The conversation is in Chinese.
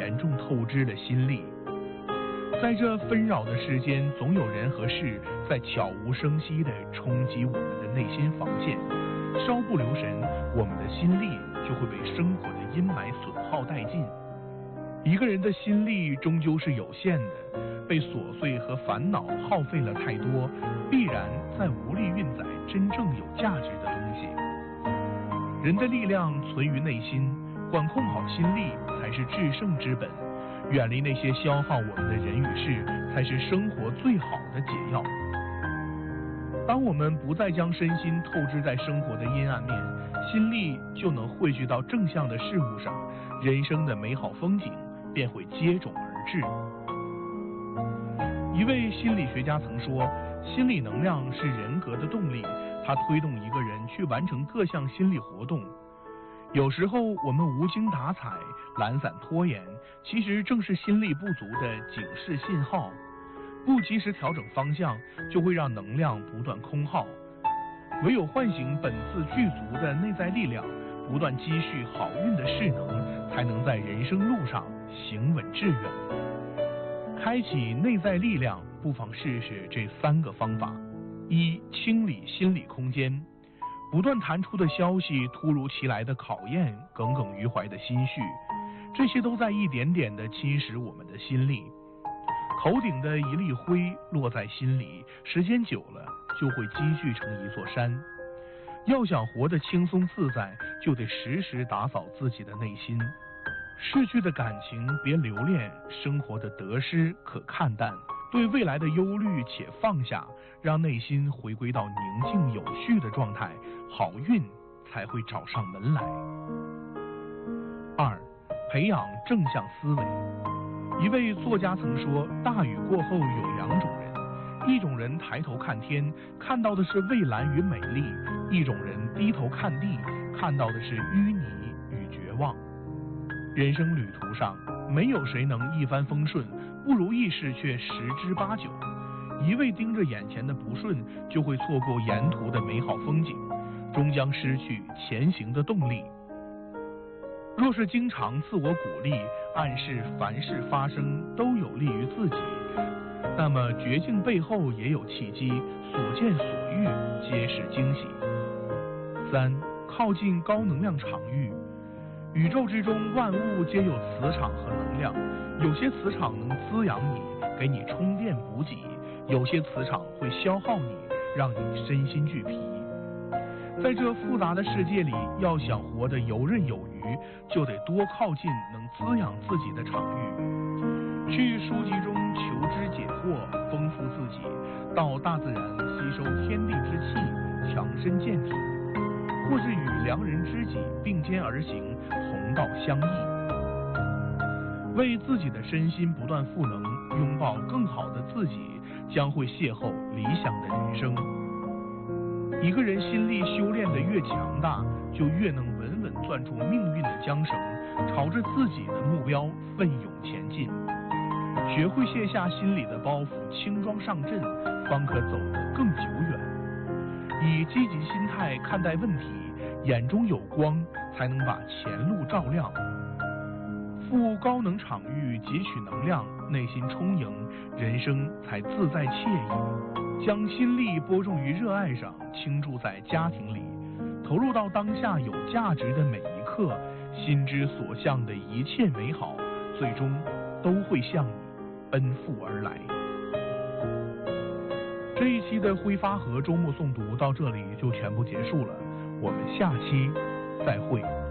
严重透支了心力。在这纷扰的世间，总有人和事在悄无声息地冲击我们的内心防线，稍不留神，我们的心力就会被生活的阴霾损耗殆尽。一个人的心力终究是有限的，被琐碎和烦恼耗费了太多，必然在无力运载真正有价值的东西。人的力量存于内心，管控好心力才是制胜之本，远离那些消耗我们的人与事，才是生活最好的解药。当我们不再将身心透支在生活的阴暗面，心力就能汇聚到正向的事物上，人生的美好风景便会接踵而至。一位心理学家曾说，心理能量是人格的动力，它推动一个人去完成各项心理活动。有时候我们无精打采、懒散拖延，其实正是心力不足的警示信号。不及时调整方向，就会让能量不断空耗。唯有唤醒本自具足的内在力量，不断积蓄好运的势能，才能在人生路上行稳致远。开启内在力量，不妨试试这3个方法：一、清理心理空间。不断弹出的消息，突如其来的考验，耿耿于怀的心绪，这些都在一点点地侵蚀我们的心力。头顶的一粒灰落在心里，时间久了就会积聚成一座山。要想活得轻松自在，就得时时打扫自己的内心。逝去的感情别留恋，生活的得失可看淡，对未来的忧虑且放下，让内心回归到宁静有序的状态，好运才会找上门来。2、培养正向思维。一位作家曾说，大雨过后有2种人，一种人抬头看天，看到的是蔚蓝与美丽；一种人低头看地，看到的是淤泥与绝望。人生旅途上，没有谁能一帆风顺，不如意事却10之8九。一味盯着眼前的不顺，就会错过沿途的美好风景，终将失去前行的动力。若是经常自我鼓励，暗示凡事发生都有利于自己，那么绝境背后也有契机，所见所遇皆是惊喜。3、靠近高能量场域。宇宙之中万物皆有磁场和能量，有些磁场能滋养你，给你充电补给，有些磁场会消耗你，让你身心俱疲。在这复杂的世界里，要想活得游刃有余，就得多靠近能滋养自己的场域。去书籍中求知解惑，丰富自己；到大自然吸收天地之气，强身健体；或是与良人知己并肩而行，同道相益。为自己的身心不断赋能，拥抱更好的自己，将会邂逅理想的人生。一个人心力修炼得越强大，就越能稳稳攥住命运的缰绳，朝着自己的目标奋勇前进。学会卸下心里的包袱，轻装上阵，方可走得更久远。以积极心态看待问题，眼中有光，才能把前路照亮。赴高能场域汲取能量，内心充盈，人生才自在惬意。将心力播种于热爱上，倾注在家庭里，投入到当下有价值的每一刻，心之所向的一切美好，最终都会向你奔赴而来。这一期的挥发和周末诵读到这里就全部结束了，我们下期再会。